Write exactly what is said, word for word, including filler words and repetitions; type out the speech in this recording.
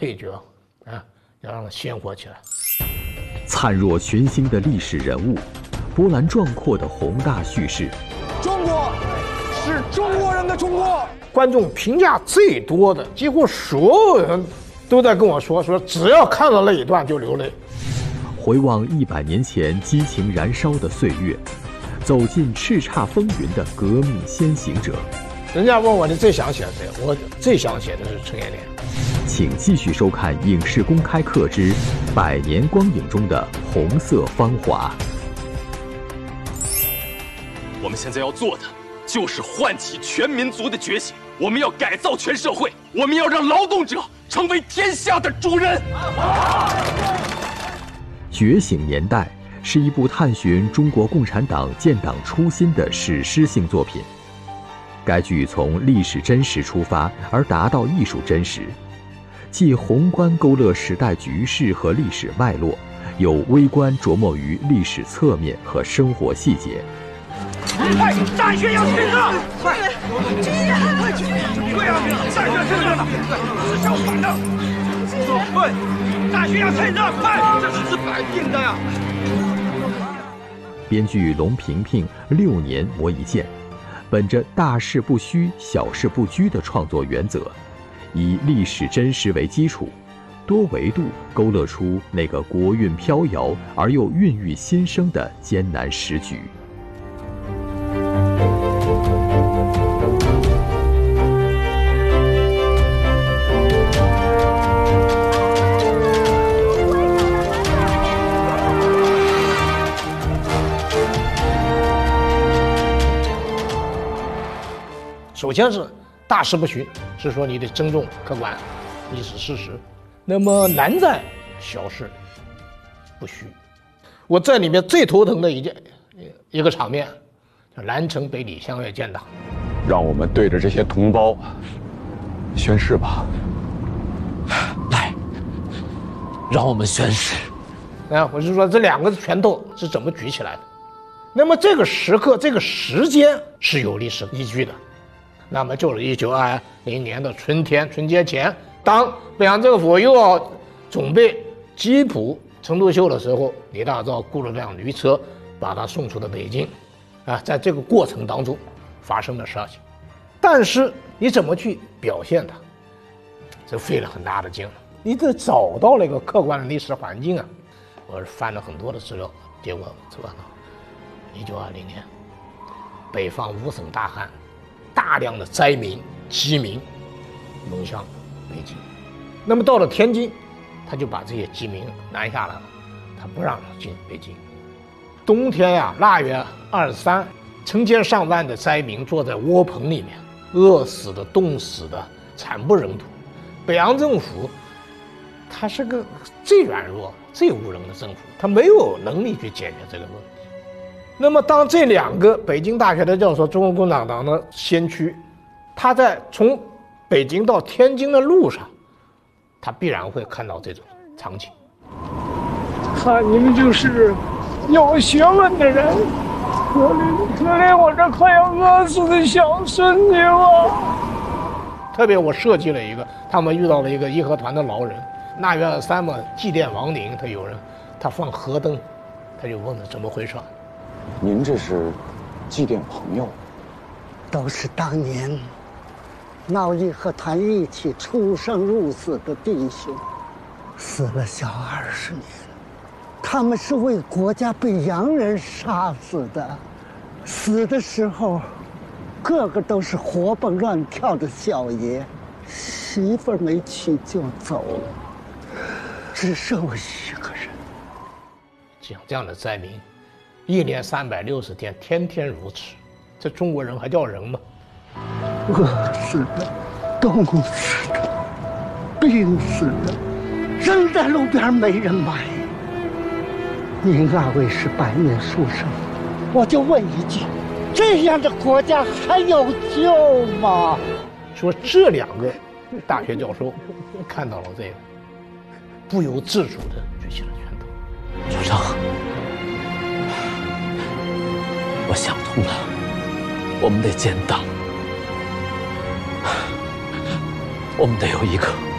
配角啊，要让它鲜活起来。 灿若群星的历史人物，波澜壮阔的宏大叙事。 中国是中国人的中国。 观众评价最多的，几乎所有人都在跟我说说，只要看到那一段就流泪。 回望一百年前激情燃烧的岁月，走进叱咤风云的革命先行者。 人家问我你最想写谁，我最想写的是陈延年。 请继续收看《影视公开课之百年光影中的红色芳华》。 我们现在要做的就是唤起全民族的觉醒，我们要改造全社会，我们要让劳动者成为天下的主人。 觉醒年代是一部探寻中国共产党建党初心的史诗性作品。该剧从历史真实出发，而达到艺术真实，既宏观勾勒时代局势和历史脉络，有微观琢磨于历史侧面和生活细节。 快，大学要趁热！快，军人，快军人！对啊，大学趁热呢，是相反的。对，大学要趁热，快，这是治百病的呀。 编剧龙平平六年磨一剑，本着大事不虚、小事不拘的创作原则，以历史真实为基础，多维度勾勒出那个国运飘摇而又孕育新生的艰难时局。 首先是大事不虚，是说你得尊重客观历史事实。那么难在小事不虚。我在里面最头疼的一件一个场面，叫南城北李相约建党。 让我们对着这些同胞宣誓吧。 来，让我们宣誓。 啊，我是说这两个拳头是怎么举起来的？那么这个时刻、这个时间是有历史依据的。那么就是一九二零年的春天，春节前，当北洋政府又要准备缉捕陈独秀的时候，李大钊雇了辆驴车，把他送出了北京。啊，在这个过程当中发生的事情，但是你怎么去表现它，这费了很大的劲。你得找到那个客观的历史环境啊。我是翻了很多的资料，结果是吧？一九二零年，北方五省大旱。大量的灾民、饥民涌向北京，那么到了天津，他就把这些饥民拦下来了，他不让进北京。冬天呀、啊，腊月二十三，成千上万的灾民坐在窝棚里面，饿死的、冻死的，惨不忍睹。北洋政府，他是个最软弱、最无能的政府，他没有能力去解决这个问题。那么，当这两个北京大学的教授、中国共产党的先驱，他在从北京到天津的路上，他必然会看到这种场景。 看你们就是有学问的人，可怜可怜我这快要饿死的小孙女啊！ 特别我设计了一个，他们遇到了一个义和团的老人，腊月二十三嘛，祭奠亡灵，他有人他放河灯，他就问了怎么回事。 您这是祭奠朋友？ 都是当年闹义和团一起出生入死的弟兄，死了小二十年。他们是为国家被洋人杀死的，死的时候个个都是活蹦乱跳的小爷，媳妇儿没娶就走了，只剩我一个人。 像这样的灾民，一年三百六十天，天天如此，这中国人还叫人吗？ 饿死的，冻死的，病死的，扔在路边没人买。您二位是百年书生，我就问一句：这样的国家还有救吗？ 说这两个大学教授看到了这个，不由自主地举起了拳头。 组长，我想通了，我们得建党，我们得有一个